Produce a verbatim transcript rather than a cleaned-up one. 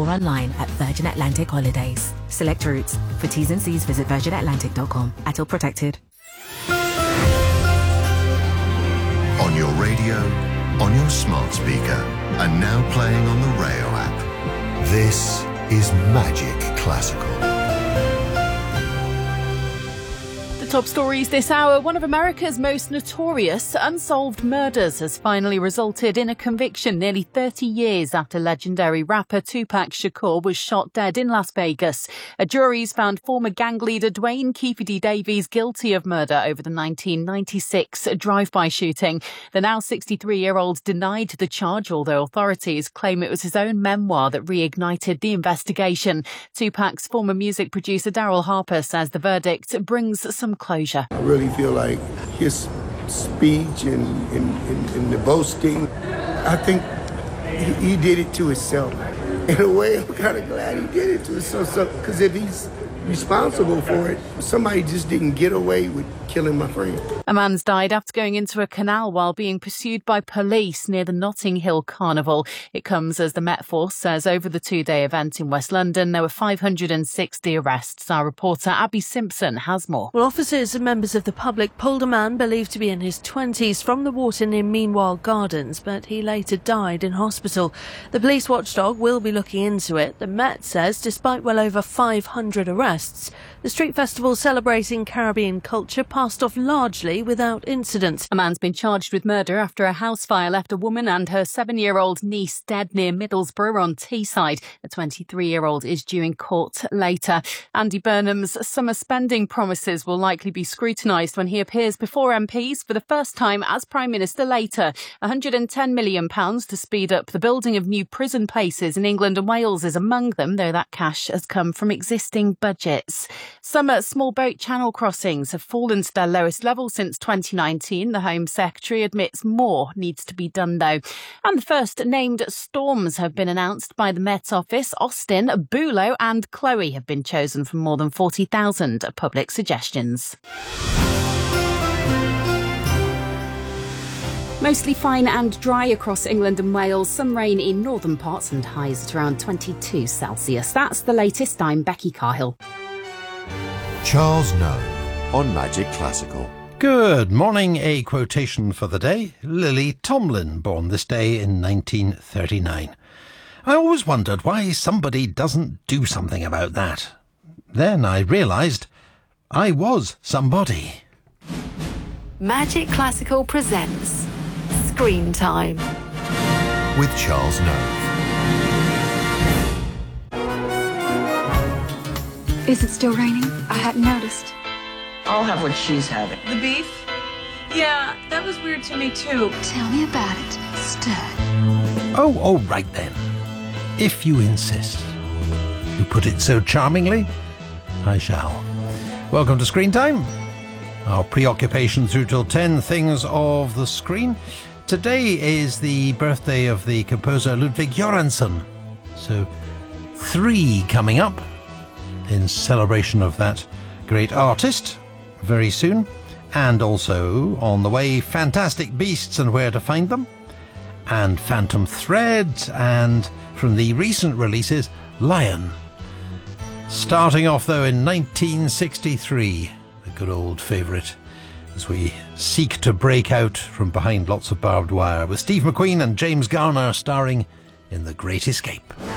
online at Virgin Atlantic Holidays. Select routes. For T's and C's, visit virgin atlantic dot com. At all protected. On your radio, on your smart speaker, and now playing on the Rayo app. This is Magic Classical. Top stories this hour. One of America's most notorious unsolved murders has finally resulted in a conviction nearly thirty years after legendary rapper Tupac Shakur was shot dead in Las Vegas. A jury's found former gang leader Dwayne Keefe D. Davies guilty of murder over the nineteen ninety-six drive-by shooting. The now sixty-three-year-old denied the charge, although authorities claim it was his own memoir that reignited the investigation. Tupac's former music producer Daryl Harper says the verdict brings some closure. I really feel like his speech and, and, and, and the boasting, I think he, he did it to himself. In a way, I'm kind of glad he did it to himself, because if he's responsible for it, somebody just didn't get away with killing my friend. A man's died after going into a canal while being pursued by police near the Notting Hill Carnival. It comes as the Met Force says over the two-day event in West London there were five hundred sixty arrests. Our reporter Abby Simpson has more. Well, officers and members of the public pulled a man believed to be in his twenties from the water near Meanwhile Gardens, but he later died in hospital. The police watchdog will be looking into it. The Met says despite well over five hundred arrests, the street festival celebrating Caribbean culture passed off largely without incident. A man's been charged with murder after a house fire left a woman and her seven-year-old niece dead near Middlesbrough on Teesside. A twenty-three-year-old is due in court later. Andy Burnham's summer spending promises will likely be scrutinised when he appears before M Ps for the first time as Prime Minister later. one hundred ten million pounds to speed up the building of new prison places in England and Wales is among them, though that cash has come from existing budgets. Summer small boat channel crossings have fallen to their lowest level since twenty nineteen. The Home Secretary admits more needs to be done, though. And the first named storms have been announced by the Met Office. Austin, Bulo and Chloe have been chosen from more than forty thousand public suggestions. Mostly fine and dry across England and Wales. Some rain in northern parts and highs at around twenty-two Celsius. That's the latest. I'm Becky Carhill. Charles Noe on Magic Classical. Good morning. A quotation for the day. Lily Tomlin, born this day in nineteen thirty-nine. I always wondered why somebody doesn't do something about that. Then I realised I was somebody. Magic Classical presents Screen Time with Charles Noe. Is it still raining? I hadn't noticed. I'll have what she's having. The beef? Yeah, that was weird to me too. Tell me about it, Stud. Oh, all right then. If you insist. You put it so charmingly, I shall. Welcome to Screen Time. Our preoccupation through till ten, things of the screen. Today is the birthday of the composer Ludwig Göransson. So, three coming up in celebration of that great artist very soon. And also on the way, Fantastic Beasts and Where to Find Them, and Phantom Thread, and from the recent releases, Lion. Starting off though in nineteen sixty-three, the good old favourite, as we seek to break out from behind lots of barbed wire, with Steve McQueen and James Garner starring in The Great Escape.